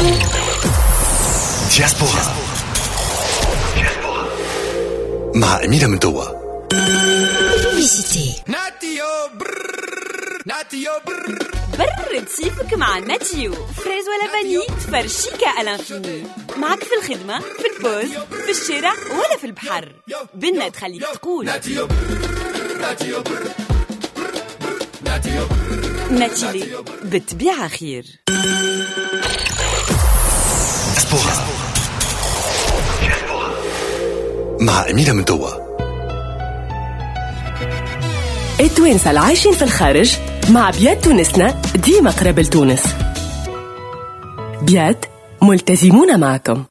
دياسبورا مع أمينة مدوة. برد صيفك مع ناتيو. فريز ولا فاني تفرشيكا ألانفيني. معك في الخدمة، في البوز، في الشارع ولا في البحر. بنا تخليك تقول ناتيلي بالطبيعة خير. مع أمينة مدوة. التوانسة العايشين في الخارج مع بيات تونسنا ديما قريب لتونس. بيات ملتزمون معكم.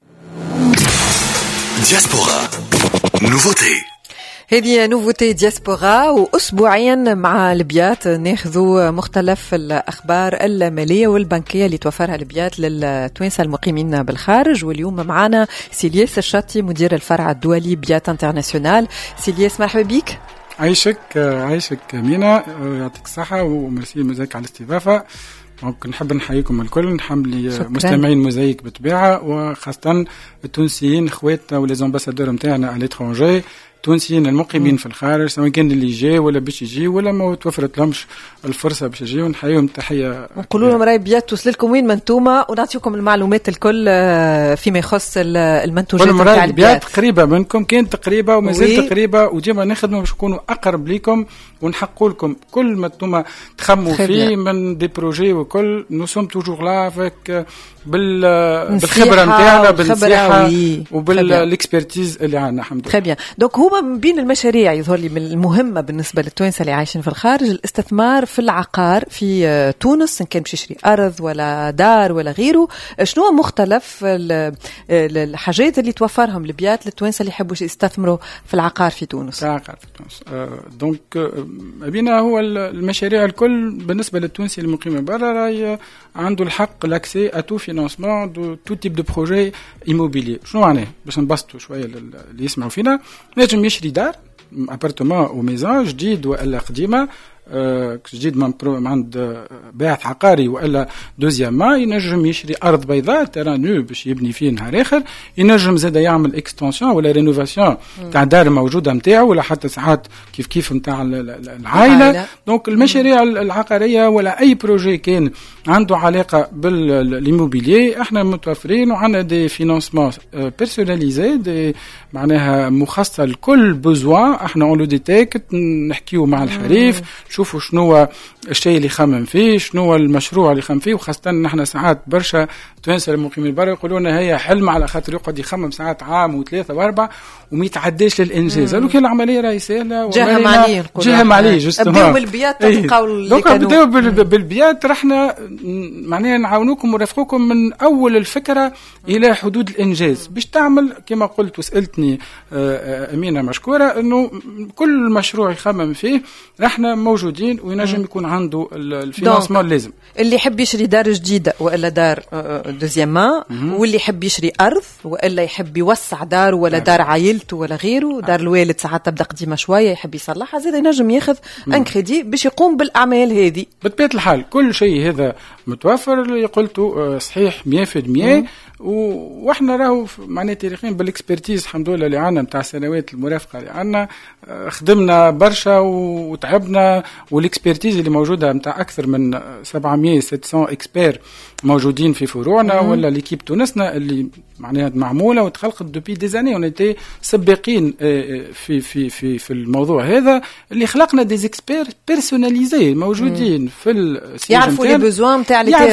دياسبورا نوفوتي. هذه نوفوتي دياسبورا، وأسبوعيا مع البيات ناخذوا مختلف الأخبار المالية والبنكية اللي توفرها البيات للتوانسة المقيمين بالخارج. واليوم معنا سيلياس الشاطي مدير الفرع الدولي بيات انترناسيونال. سيلياس مرحبا بك. عايشك مينا، يعطيك الصحة وميرسي مزيك على الاستضافة. نحب نحييكم الكل، نحمل مستمعين موزايك بطبيعة، وخاصة التونسيين اخواتنا وليزامباسادور نتاعنا على الاترونجي، التونسيين المقيمين في الخارج، سواء كان اللي جاي ولا باش يجي ولا ما توفرت لهمش الفرصه باش يجيو. ونحييهم تحيه ونقولوا لهم راهي بيات توصل لكم وين ما انتوما، ونعطيكم المعلومات الكل فيما يخص المنتوجات نتاع البيات. قريبه منكم، كانت قريبه ومازالت قريبه، وديما نخدموا باش نكونوا اقرب لكم ونحقوا لكم كل ما انتوما تخموا فيه من دي بروجي وكل. نو سوم توجور لا فيك بالخبره نتاعنا، بالنصيحه وبالاكسبرتيز اللي عندنا الحمد لله. بيان. دونك هما من بين المشاريع يظهر لي من المهمه بالنسبه للتوانسه اللي عايشين في الخارج الاستثمار في العقار في تونس، ان كان باش يشري ارض ولا دار ولا غيره. شنو مختلف الحاجات اللي توفرهم البيات للتوانسه اللي يحبوا يستثمروا في العقار في تونس؟ دونك بينا هو المشاريع الكل بالنسبه للتونسي المقيم برا راهي عنده الحق لاكسي اتو فينانسمون دو تو تيب دو بروجي ايموبيلي. شنو معناه باش نبسطوا شويه اللي يسمعوا فينا؟ نجم يشري دار، ابارتمان وميزان جديد ولا قديمه، جديد من عند باعث عقاري ولا دوزيام ما. ينجم يشري ارض بيضاء تيران نو باش يبني فيه نهار اخر. ينجم زاد يعمل اكستنسيون ولا رينوفاسيون تاع دار موجوده نتاعو، ولا حتى ساعات كيف نتاع العائله. دونك المشاريع العقاريه ولا اي بروجي كان عنده علاقه بالإيموبيليي احنا متوفرين، وعندنا دي فينانسمون بيرسوناليزي، دي معناها مخصصه لكل بوزوان. احنا اون لو ديتيكت نحكيو مع الحريف، شوفوا شنو الشيء اللي خمم فيه، شنو المشروع اللي خمم فيه. وخاصة نحن ساعات برشا توانسة المقيمين برا يقولوا لنا هي حلم، على خاطر يقعد يخمم ساعات عام وثلاثة واربعة وما يتعداش للإنجاز. قالوا كان العملية راهي سهلة، جهة معلية جوستومون. بداو بالبيات تلقاو دونك بداو بالبيات. رحنا معناها نعاونوكم ورافقوكم من أول الفكرة إلى حدود الإنجاز باش تعمل كما قلت وسألتني أمينة مشكورة، إنه كل مشروع يخمم فيه رحنا موجودين وينجم يكون عنده الفينانسمون اللازم. اللي يحب يشري دار جديدة ولا دار دوزيام، واللي يحب يشري أرض ولا يحب يوسع دار ولا دار عائلته ولا غيره، دار الوالد ساعات تبدأ قديمة شوية يحب يصلحها، زاد ينجم ياخذ ان كريدي باش يقوم بالأعمال هذه. بطبيعة الحال كل شيء هذا متوفر اللي قلته صحيح 100%. واحنا راهو معناه تاريخيا بالاكسبرتيز الحمد لله اللي عندنا نتاع السنوات المرافقه اللي عندنا، خدمنا برشا وتعبنا، والاكسبرتيز اللي موجوده نتاع اكثر من 700-700 اكسبير موجودين في فروعنا، ولا ليكيب تونسنا اللي معناها معموله وتخلقت دوبي دي زاني. ونتي سباقين في الموضوع هذا اللي خلقنا دي اكسبير بيرسوناليزي موجودين في السيجن، يعرفوا لي بوزوان نتاع لي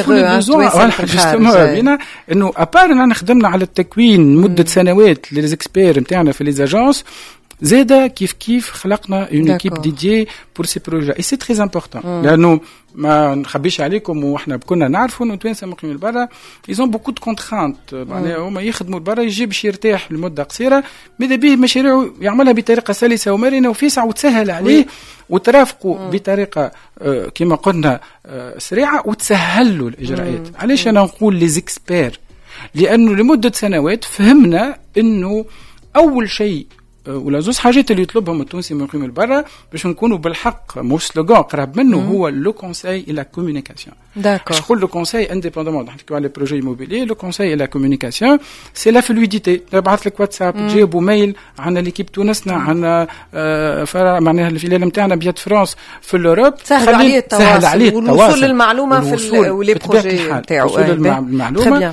تيغ. انه ابار خدمنا على التكوين مده سنوات للزكسبير نتاعنا في لي زاجونس، زاده كيف خلقنا اون ايكيب ديديي بور سي بروجي. اي سي تري امبورطون، لانه ما نخبيش عليكم وإحنا كنا نعرفوا إنه توانسة مقيمين برا يزون بوكو دو كونترانت، معناها هما يخدموا برا يجيب باش يرتاح لمدة قصيرة، ماذا به مشاريع يعملها بطريقة سلسة ومرنة وفيسعة وتسهل عليه وترافقوا بطريقة كما قلنا سريعة وتسهل له الإجراءات. علاش أنا نقول ليزيكسبير؟ لأنه لمدة سنوات فهمنا إنه أول شيء ولا زوز حاجات اللي يطلبهم التونسي من يقيم البرة باش نكونوا بالحق مش سلوغان قرب منه هو لو كونساي اي لا كومونيكاسيون. داكور. شغل لو كونساي انديبوندامون نحكيو على لي بروجي ايموبيلي لو كونساي اي لا كومونيكاسيون سي لا فلويديتي. نبعث لك واتساب تجيبوا ميل عندنا ليكيب تونسنا عندنا معناها الفيليال نتاعنا بيات فرانس في الاوروب سهل عليه التواصل والوصول للمعلومه في ولي بروجي نتاعو المعلومه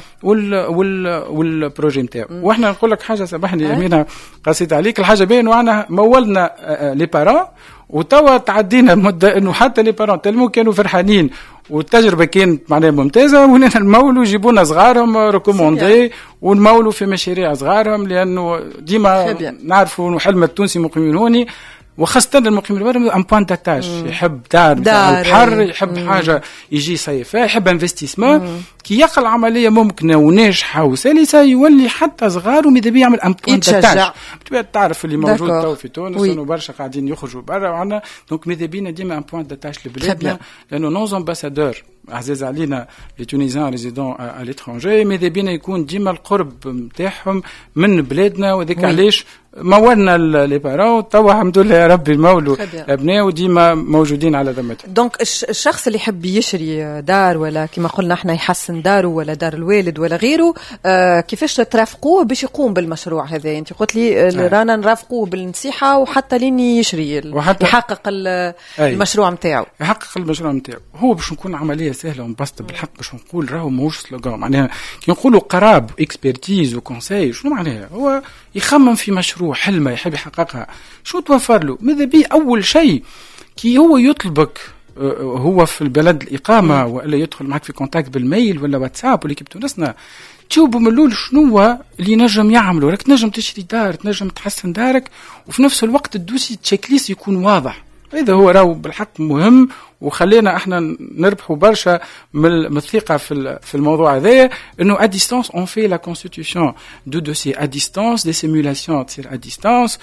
والبروجي نتاعو. واحنا نقول لك حاجه سامحني امينه قصيت عليك الحاجه باين وانا مولنا لي بارون وتوا تعدينا مده انه حتى لي بارون تلمو كانوا فرحانين والتجربه كانت معناها ممتازه ونحن نمولوا يجيبونا صغارهم ريكوموندي ونمولوا في مشاريع صغارهم لانه ديما نعرفوا حلم التونسي مقيمين هوني وخاصة المقيم البرة ان بوان داتاج يحب دار البحر يحب حاجة يجي صيفة يحب انفستيسمون كي يقع العملية ممكنة وناجحة وسلسة يولي حتى صغار وماذا بيه يعمل ان بوان داتاج. بتبقى تعرف اللي موجود تو في تونس انه برشا قاعدين يخرجوا برا وعنا دونك ماذا بينا ديما ان بوان داتاج لبلادنا لانه نوز امباسادور عزيز علينا لي تونيزيان ريزيدون ا ليترونجي ماذا بينا يكون ديما القرب نتاعهم من بلادنا وذاك علاش مولنا لي بارون توا الحمد لله يا ربي المولوا ابناء وديما موجودين على ذمتهم. دونك الشخص اللي يحب يشري دار ولا كما قلنا احنا يحسن داره ولا دار الوالد ولا غيره كيفاش ترافقوه باش يقوم بالمشروع هذا؟ انت قلت لي رانا نرافقوه بالنصيحه وحتى لين يشري يحقق المشروع نتاعو. يحقق المشروع نتاعو هو باش نكون عمليه سهله ومبسطه بالحق باش نقول راهو ماهوش سلوغان معناها كي نقولوا قراب اكسبرتيز وكونساي شنو معناها؟ هو يخمم في مشروع حلمه يحب يحققها شو توفر له؟ ماذا بيه أول شيء كي هو يطلبك هو في البلد الإقامة ولا يدخل معك في كونتاكت بالميل ولا واتساب ولا كيف تونسنا تشوفوا من الأول شنو هو اللي نجم يعمله. راك نجم تشتري دار تنجم تحسن دارك وفي نفس الوقت الدوسي تشيك ليست يكون واضح. هذا هو راهو بالحق مهم وخلينا احنا نربحوا برشا من الثقه في الموضوع هذا انه ا ديستانس اون في لا كونستيتيوشن دو دوسي ا ديستانس دي سيمولاسيون تصير ا ديستانس.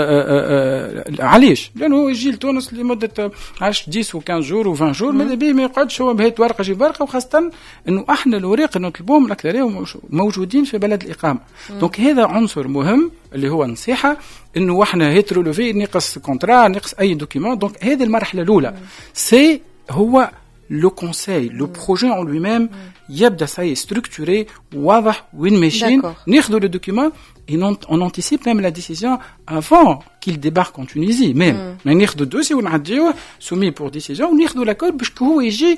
علاش؟ لانه يجي لتونس لمده 10 و15 جور و20 جور ماذا بيه ما يقعدش هو بهيت ورقه جيب ورقه وخاصه انه احنا الاوراق اللي نطلبوهم الاكثريه موجودين في بلد الاقامه. دونك هذا عنصر مهم اللي هو نصيحه انه احنا هيترولوفي نقص كونترا نقص اي دوكيمون. دونك هذه المرحله الاولى سي هو لو كونساي لو بروجي اون لوي ميم يبدا ساي ستركتوري واضح وين ماشيين ناخذوا لو دوكيمون et on anticipe même la décision avant qu'il débarque en Tunisie même. ناخذوا الدوسي ونعديوه soumis pour décision وناخذوا لاكور باش هو يجي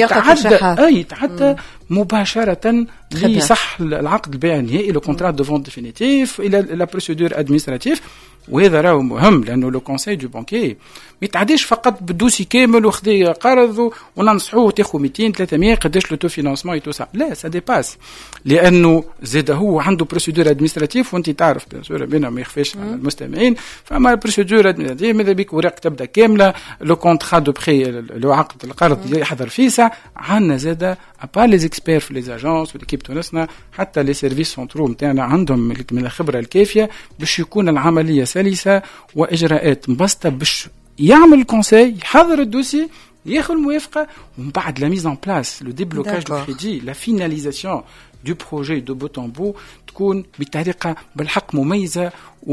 يتعدى مباشرة لصح العقد البيع النهائي لو كونترا دو فونت ديفينيتيف الى لا بروسيدور ادمنستراتيف. وهذا راهو مهم لانه لو كونساي دو بانكي ما يتعديش فقط بالدوسي كامل وخذي قرض وننصحوه تاخذ 200 300 قداش لو تو فينانسمون تو سا لا سا ديباس لانه زاد هو عنده بروسيدور ادمنستراتيف وانت تعرف بيان سور بينا ما يخفيش على المستمعين فما بروسيدور ادمنستراتيف ماذا بك ورق تبدا كامله لو كونترا دو بري لو عقد القرض يحضر فيه ساعه عندنا زاد ابار لي اكسبير في لي اجونس وليكيب تونسنا حتى لي سيرفيس سونترو نتاعنا عندهم من الخبره الكافيه باش يكون العمليه سلسه واجراءات مبسطه باش يعمل الكونساي يحضر الدوسي ياخذ الموافقه ومن بعد لا ميز ان بلاس لو ديبلوكاج دو كريدي لا فيناليزاسيون دو بروجي دو بوت ان بو تكون بطريقه بالحق مميزه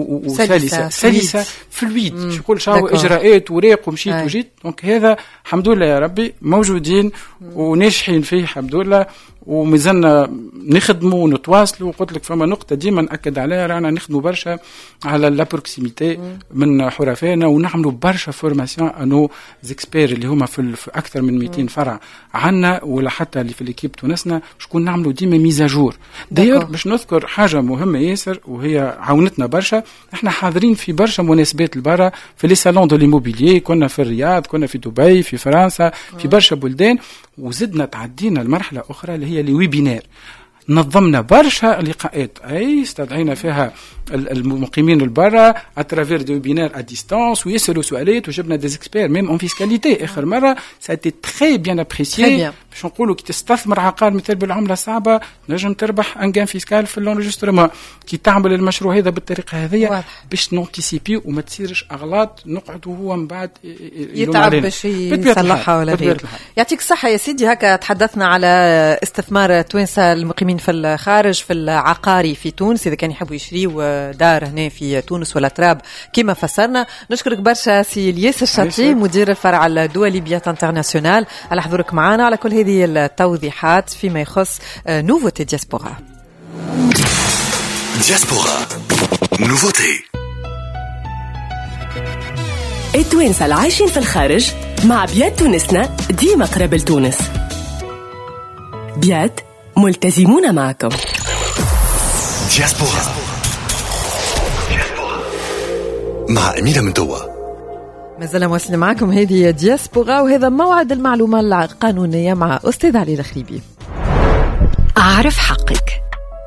وسلسه فلويد يقول شاو اجراءات وراق ومشيت وجيت. دونك هذا الحمد لله يا ربي موجودين وناجحين فيه الحمد لله ومازلنا نخدموا ونتواصلوا. وقلت لك فما نقطه ديما ناكد عليها رانا نخدموا برشا على لا بروكسيميتي من حرفائنا ونعملوا برشا فورماسيون انو زيكسبير اللي هما في اكثر من 200 فرع عنا ولا حتى اللي في ليكيب تونسنا شكون نعملوا ديما ميزاجور. داير باش نذكر حاجه مهمه ياسر وهي عاونتنا برشا. احنا حاضرين في برشا مناسبات البرة في لي صالون دو ليموبيليي كنا في الرياض كنا في دبي في فرنسا في برشا بلدان وزدنا تعدينا المرحله اخرى اللي هي لي ويبينار. نظمنا برشا لقاءات استدعينا فيها المقيمين البرة اترافير دو ويبينار ا ديستانس ويسالوا سؤالات وجبنا دي اكسبير ميم اون فيسكاليتي. اخر مره سا تي تري بيان ابريسيي باش نقولوا كي تستثمر عقار مثال بالعمله الصعبه نجم تربح ان جان فيسكال في اللونجسترمون. كي تعمل المشروع هذا بالطريقه هذه باش نونتيسيبي وما تصيرش اغلاط نقعدوا هو من بعد يتعب باش يصلحها ولا غير. يعطيك الصحه يا سيدي. هكا تحدثنا على استثمار توانسه المقيمين في الخارج في العقاري في تونس، اذا كان يحبوا يشريوا دار هنا في تونس ولا تراب كما فسرنا. نشكرك برشا سي الياس الشاطي مدير الفرع الدولي بيات انترناسيونال على حضورك معنا على كل هذه التوضيحات فيما يخص نوفوتي دياسبورا. دياسبورا نوفوتي. التوانسة العايشين في الخارج مع بيات تونسنا ديما قرب لتونس. بيات ملتزمون معكم. دياسبورا مع أميرة منتوى. مازال مواصلين معكم، هذه دياسبورا وهذا موعد المعلومة القانونية مع أستاذ علي الخريبي. أعرف حقك.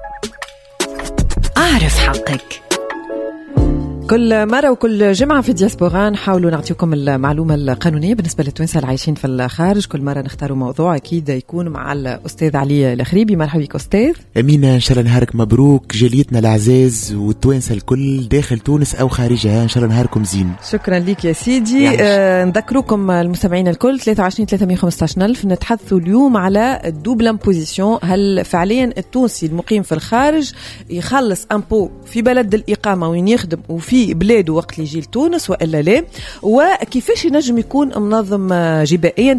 أعرف حقك. كل مرة وكل جمعة في دياسبورا نحاولوا نعطيكم المعلومة القانونية بالنسبة للتوانسة العايشين في الخارج. كل مرة نختاروا موضوع أكيد يكون مع الأستاذ علي الخريبي. مرحبا بك أستاذ. أمينة، إن شاء الله نهارك مبروك جاليتنا الأعزاز والتوانسة الكل داخل تونس أو خارجها، إن شاء الله نهاركم زين. شكرا لك يا سيدي. نذكركم المستمعين الكل 23,315,000 نتحدثوا اليوم على الدوبل امبوزيسيون. هل فعليا التونسي المقيم في الخارج يخلص امبو في بلد الإقامة وين يخدم وفي بلاده وقت اللي يجي لتونس وإلا لا، وكيفاش ينجم يكون منظم جبائيا؟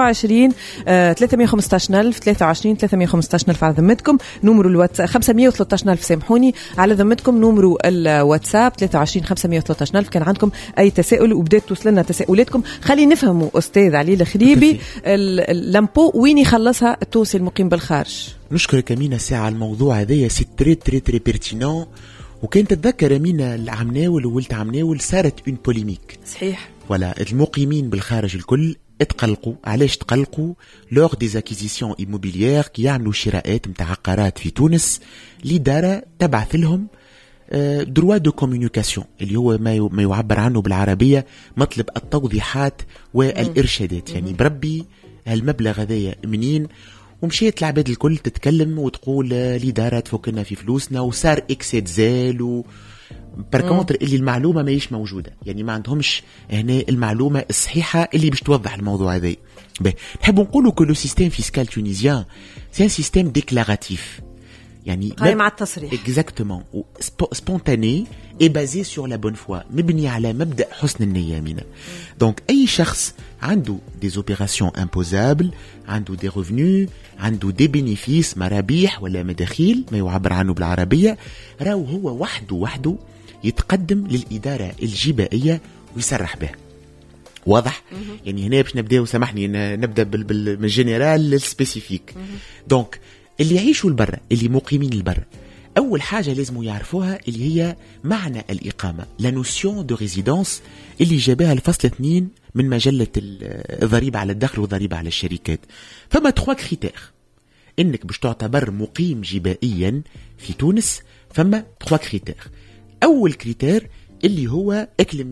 315,000 23,315,000 على ذمتكم. نمرو الواتساب 513,000 سامحوني على ذمتكم. نمرو الواتساب 23,513,000. كان عندكم أي تساؤل وبدأت توصلنا تساؤلاتكم. خلي نفهموا أستاذ علي الخريبي اللامبو وين يخلصها التونسي المقيم بالخارج. نشكرك أمينة ساعة الموضوع هذا سي تري تري تري بيرتينون. وكان تتذكر أمينة العمناول وولت عمناول صارت اون بوليميك. صحيح. ولا المقيمين بالخارج الكل اتقلقوا. علاش تقلقوا؟ لوغ دي اكيزيسيون ايموبيليير كي يعملوا شراءات متاع عقارات في تونس، الإدارة تبعث لهم دروا دو كومونيكاسيون اللي هو ما يعبر عنه بالعربية مطلب التوضيحات والإرشادات. يعني بربي هالمبلغ هذايا منين؟ ومشيت العباد الكل تتكلم وتقول الإدارة تفكنا في فلوسنا وصار إكسيد زال بركونتر اللي المعلومة ما يش موجودة. يعني ما عندهمش هنا المعلومة الصحيحة اللي باش توضح الموضوع هذا. نحب نقولوا كل سيستم فيسكال تونيزيان سي ان سيستم ديكلاراتيف، يعني قائم على التصريح اكزاكتومون سبونتاني اي بازي سور لا بون فوا، مبني على مبدأ حسن النية منا. دونك أي شخص عنده دي زوبيراسيون امبوزابل، عنده دي ريفوني، عنده دي بينيفيس مرابيح ولا مداخيل ما يعبر عنه بالعربية، راو هو وحده يتقدم للإدارة الجبائية ويسرح به. واضح؟ يعني هنا باش نبداو، سامحني نبدا بالجنرال للسبيسيفيك. دونك اللي يعيشوا البرة، اللي مقيمين البرة، أول حاجة لازم يعرفوها اللي هي معنى الإقامة، لا نوسيون دو ريزيدانس اللي جابها الفصل 2 من مجلة الضريبة على الدخل والضريبة على الشركات. فما 3 كريتير إنك باش تعتبر مقيم جبائيا في تونس. فما 3 كريتير. أول كريتير اللي هو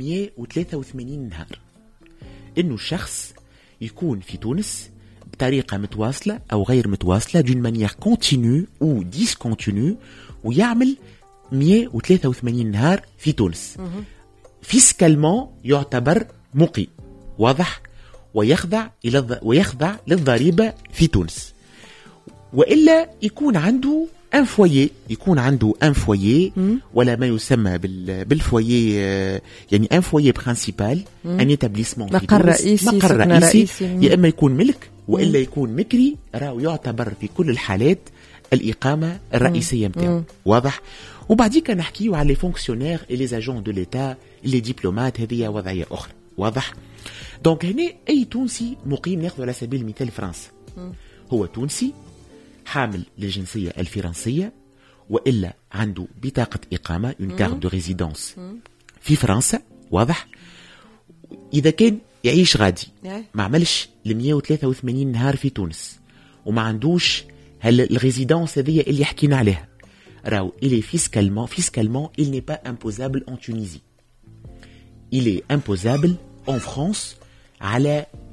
183 نهار، إنه الشخص يكون في تونس بطريقة متواصلة أو غير متواصلة d'une manière continue ou discontinue، ويعمل 183 نهار في تونس. فيسكالمون يعتبر مقيم. واضح؟ ويخضع للضريبة في تونس. وإلا يكون عنده ان فويي، ولا ما يسمى بالفويي، يعني ان فويي برينسيبال، ان ايتابليسمون مقر رئيسي، يا اما يكون ملك والا يكون مكري، راهو يعتبر في كل الحالات الإقامة الرئيسية نتاعو. واضح؟ وبعديك نحكيو على لي فونكسيونير اي لي اجون دو ليتا، لي دبلومات، هذه وضعية أخرى. واضح؟ دونك هنا أي تونسي مقيم، ناخذ على سبيل المثال فرنسا، هو تونسي حامل للجنسية الفرنسية وإلا عنده بطاقة إقامة une carte de résidence في فرنسا. واضح؟ إذا كان يعيش غادي ما عملش 183 نهار في تونس وما عندوش الريزيدانس هذه اللي حكينا عليها، راهو il est fiscalement il n'est pas imposable en Tunisie. Il est imposable en France على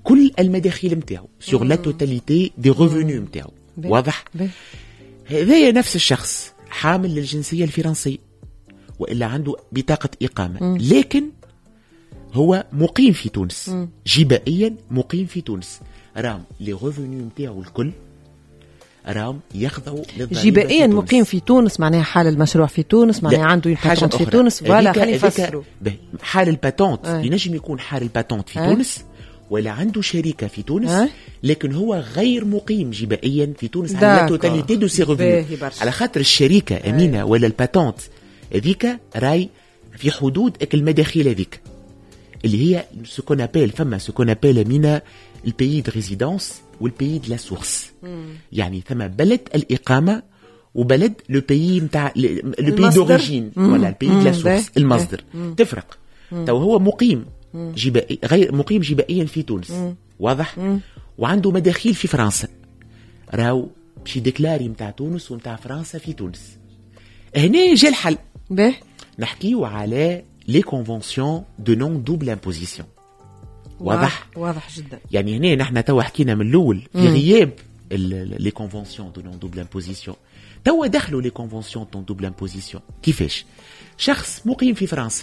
كل المداخيل نتاعو sur la totalité des revenus نتاعو. واضح؟ هذا نفس الشخص حامل للجنسية الفرنسية وإلا عنده بطاقة إقامة لكن هو مقيم في تونس جبائيا مقيم في تونس، رام لي ريفوني نتاعو الكل رام يخضعوا للضريبة. جبائيا مقيم في تونس معناها حال المشروع في تونس، معناها عنده الباتونت في تونس. ولا خلينا نفسروا حال الباتونت ينجم يكون حال الباتونت في تونس ولا عنده شركة في تونس لكن هو غير مقيم جبائيا في تونس على توتاليتي دو سي ريفوني، على خاطر الشركة أمينة ولا الباتونت هذيك راي في حدود المداخيل هذيك اللي هي سكون ابيل فما سكون ابيل أمينة البيي دو ريزيدانس والبيي دو لا سورس. يعني ثم بلد الإقامة وبلد لو بيي نتاع لو بيي دوريجين ولا البيي دو لا سورس المصدر تفرق. تو هو مقيم جبائي غير مقيم جبائيا في تونس واضح وعنده مداخيل في فرنسا راو باش ديكلاري نتاع تونس ونتاع فرنسا في تونس. هنا جا الحل نحكيو على لي كونفونسيون دو نون دوبل امبوزيسيون. واضح جدا. يعني هنا نحن توا حكينا من الاول في غياب لي كونفونسيون دو نون دوبل امبوزيسيون، توا دخلوا لي كونفونسيون دو دوبل امبوزيسيون. كيفاش؟ شخص مقيم في فرنسا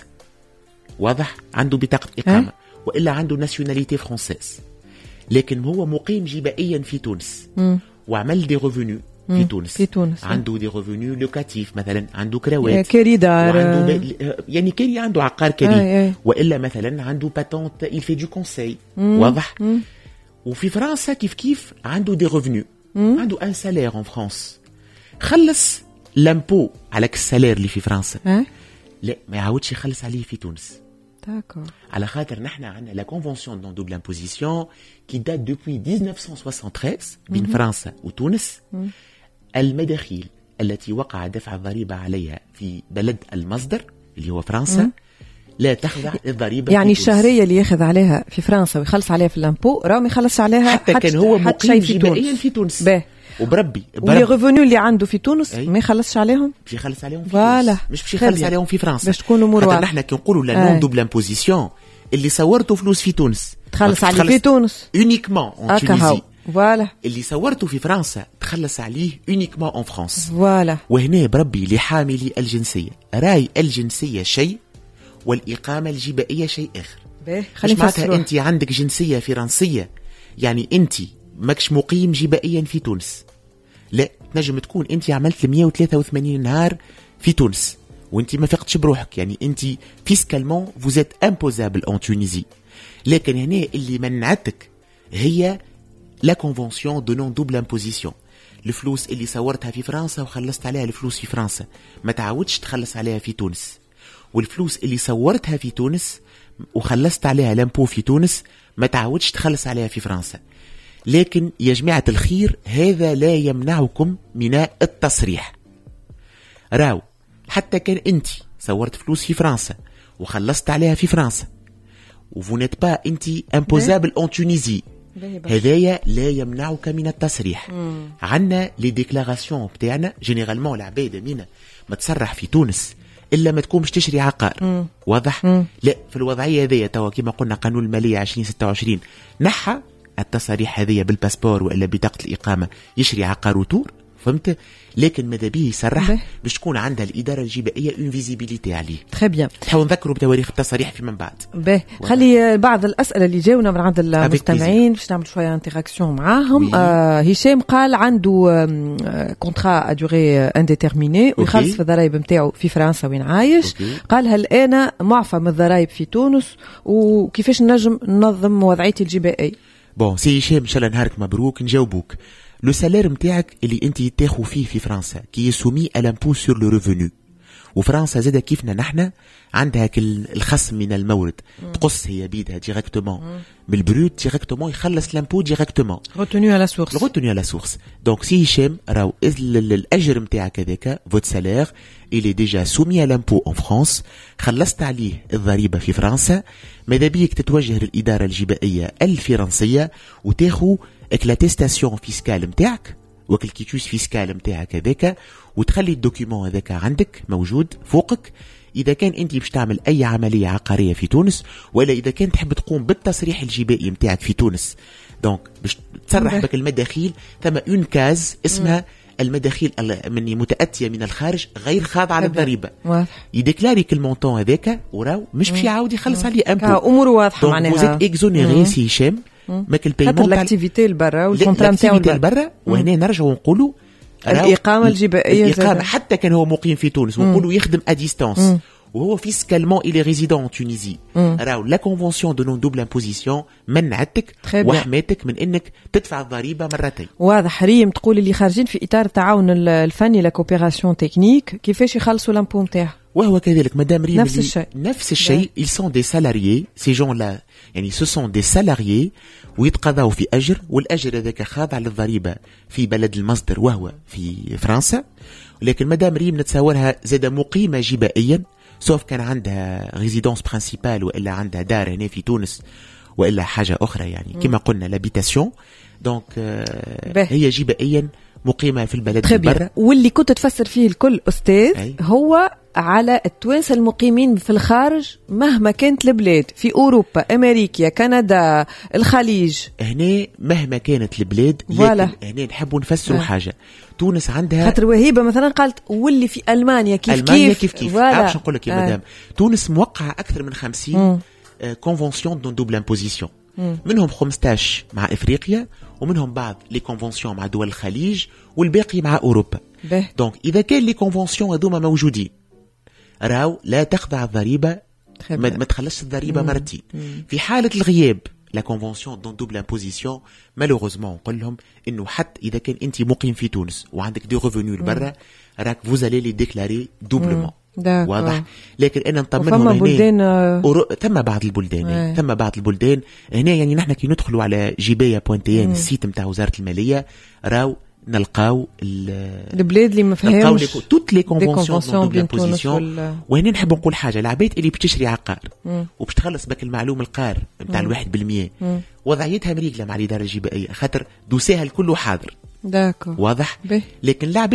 واضح عنده بطاقة إقامة وإلا عنده ناسيوناليتي فرانسيز لكن هو مقيم جبائيا في تونس وعمل دي ريفوني في تونس عنده دي ريفوني لوكاتيف مثلا عنده كراوات كاري دار يعني كاري عنده عقار كاري وإلا مثلا عنده باتونت il fait du conseil واضح. وفي فرنسا كيف عنده دي ريفوني عنده ان سالير ان فرانس خلص لامبو على السالير اللي في فرنسا لا ما يعاودش يخلص عليه في تونس. على خاطر نحن عندنا لا كونفونسيون دون دوبل امبوزيسيون كي دات دوبوي 1973 بين فرنسا وتونس. المداخيل التي وقع دفع الضريبة عليها في بلد المصدر اللي هو فرنسا لا تخضع للضريبة يعني الشهرية اللي ياخذ عليها في فرنسا ويخلص عليها في اللامبو راه ما يخلصش عليها حتى كان هو مقيم جبائيا في تونس وبربي ولي ريفوني اللي عنده في تونس ما يخلصش عليهم باش يخلص عليهم في تونس مش باش يخلص عليهم في فرنسا باش تكونوا مروع. نحن كي نقولوا لا نون دوبل امبوزيسيون اللي صورته فلوس في تونس تخلص عليه في تونس اونيكمون ان تونيزي فوالا اللي صورته في فرنسا تخلص عليه اونيكمون ان فرانس فوالا. وهنا بربي لحاملي الجنسية راي الجنسية شيء والإقامة الجبائية شيء آخر. مش معناتها أنت عندك جنسية فرنسية يعني أنت ماكش مقيم جبائيا في تونس، لا تنجم تكون أنت عملت 183 نهار في تونس وأنت ما فقتش بروحك يعني أنت فيسكالمون فوزيت امبوزابل أن تونيزي. لكن هنا اللي منعتك هي لا كونفونسيون دو نون دوبل امبوزيسيون. الفلوس اللي صورتها في فرنسا وخلصت عليها الفلوس في فرنسا ما تعودش تخلص عليها في تونس، والفلوس اللي صورتها في تونس وخلصت عليها لامبو في تونس ما تعودش تخلص عليها في فرنسا. لكن يا جماعة الخير هذا لا يمنعكم من التصريح. راو حتى كان انت صورت فلوس في فرنسا وخلصت عليها في فرنسا وفو نيت با انت امبوزابل اون تونيزي هذايا لا يمنعك من التصريح. عندنا لي ديكلاراسيون بتاعنا جينيرالمون العباد مينا ما تصرح في تونس الا ما تكون باش تشري عقار. واضح؟ لا في الوضعيه هذيا توا كما قلنا قانون الماليه 2026 نحى التصاريح هذيا بالباسبور والا بطاقه الاقامه يشري عقار وتور فهمت. لكن ماذا به يصرح باش تكون عندها الاداره الجبائيه اون فيزيبيليتي عليه. تري بيان. نحاول نذكروا بتواريخ التصاريح في من بعد. خلي بعض الاسئله اللي جاونا من عند المستمعين باش نعمل شويه انتراكسيون معاهم. هشام قال عنده كونترا ادوري انديتيرميني ويخلص في الضرائب نتاعو في فرنسا وين عايش. قال هل انا معفى من الضرائب في تونس وكيفاش نجم ننظم وضعيتي الجبائيه؟ بون سي هشام ان شاء الله نهارك مبروك نجاوبوك. لو سالير نتاعك اللي انت تاخو فيه في فرنسا كي سومي à l'impôt sur le revenu وفرنسا زاده كيفنا نحنا عندها الخصم من المورد تقص هي بيدها ديريكتومون من البروت ديريكتومون يخلص لامبو ديريكتومون روتوني على سورس روتوني على سورس. دونك سي هشام راهو الاجر نتاعك هذاك فوت سالير il est déjà soumis à l'impôt en France خلصت عليه الضريبه في فرنسا. ماذا بيك تتوجه للاداره الجبائيه الفرنسيه وتاخو لاتيستاسيون فيسكال نتاعك وكل كيتوس فيسكال نتاعك هذاك، وتخلي الدوكيومون هذاك عندك موجود فوقك. إذا كان أنت باش تعمل أي عملية عقارية في تونس، ولا إذا كان تحب تقوم بالتصريح الجبائي نتاعك في تونس، دونك باش تصرح بك المداخيل، ثم اون كاز اسمها المداخيل مني متأتية من الخارج غير خاضعة للضريبة. يديكلاري كل مونطون هذاك وراو مش باش يعاود يخلص عليه امبو. امور واضحه معناها. دونك وزيت اكزونيري سي هشام ماك البيمون تاع الاكتيفيتي البرا والكونترا نتاعو البرا. وهنا نرجعوا نقولوا الإقامة الجبائية، الإقامة حتى كان هو مقيم في تونس ونقولوا يخدم اديستانس وهو فيسكالمون إلي ريزيدون ان تونيزي، راهو لا كونفونسيون دو نون دوبل امبوزيسيون منعتك وحماتك من انك تدفع الضريبه مرتين. واضح. ريم تقول اللي خارجين في اطار التعاون الفني لا كوبيراسيون تكنيك كيفاش يخلصوا لامبو نتاعهم. وهو كذلك مدام ريم نفس الشيء. ils sont des salariés ces gens là، يعني ce sont des salariés ويتقاضوا في اجر، والاجر هذاك خاضع للضريبه في بلد المصدر وهو في فرنسا. ولكن مدام ريم نتصورها زاد مقيمه جبائيا، سوف كان عندها ريزيدونس برينسيبال والا عندها دار هنا في تونس والا حاجه اخرى، يعني كما قلنا لابيتاسيون. دونك هي جبائيا مقيمه في البلد البر. واللي كنت تفسر فيه الكل استاذ هو على التوانسه المقيمين في الخارج مهما كانت البلاد، في اوروبا، امريكا، كندا، الخليج. هنا مهما كانت البلاد، لكن هنا نحبوا نفسروا حاجه. تونس عندها خاطر وهيبه مثلا قالت واللي في المانيا كيف باش نقول لك يا مدام، تونس موقعه اكثر من 50 كونفونسيون دون دوبل امبوزيسيون، منهم 15 مع افريقيا، ومنهم بعض لي كونفونسيون مع دول الخليج، والباقي مع اوروبا. دونك اذا كان لي كونفونسيون هذوما موجودين، راو لا تخضع الضريبه، ما تخلصش الضريبه مرتين. في حاله الغياب لا كونفونسيون دون دوبل امبوزيسيون، مالوغوزمون نقول لهم انه حتى اذا كان انت مقيم في تونس وعندك دي ريفونيو لبرا، راك فوزالي لي ديكلاري دوبلمون. واضح. لكن انا نطمنهم هنا ثم بعض البلدان ثم بعض البلدان هنا، يعني نحن كي ندخلوا على جبايا.ان السيت نتاع وزاره الماليه، راو نلقاو البلاد اللي ما فيهمش توت لي كونفونسيون دو بوزيسيون. وهنا نحب نقول حاجه، العباد اللي بتشري عقار وباش تخلص بك المعلوم القار نتاع 1%، وضعيتها مريقله مع الاداره الجبائيه، خاطر دوسيها الكل حاضر. واضح. لكن